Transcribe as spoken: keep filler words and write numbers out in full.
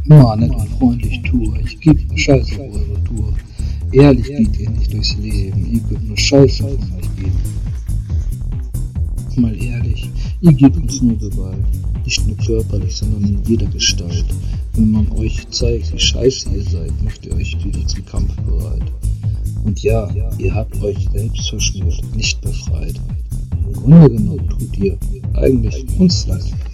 Immer nett und freundlich tue, ich geb Scheiße auf eure Tour. Ehrlich geht ihr nicht durchs Leben, ihr könnt nur Scheiße von euch geben. Mal ehrlich, ihr gebt uns nur Gewalt, nicht nur körperlich, sondern in jeder Gestalt. Wenn man euch zeigt, wie scheiße ihr seid, macht ihr euch wieder zum Kampf bereit. Und ja, ihr habt euch selbst verschmort, nicht befreit. Im Grunde genommen tut ihr eigentlich uns leid.